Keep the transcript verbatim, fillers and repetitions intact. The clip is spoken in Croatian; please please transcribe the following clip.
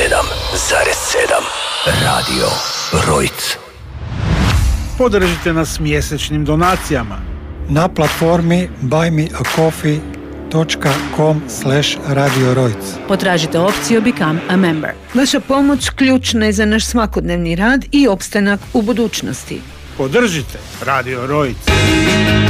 sedam zarez sedam. Radio Rojc. Podržite nas mjesečnim donacijama na platformi buy me a coffee dot com slash radio rojc. Potražite opciju Become a Member. Vaša pomoć ključna je za naš svakodnevni rad i opstanak u budućnosti. Podržite Radio Rojc.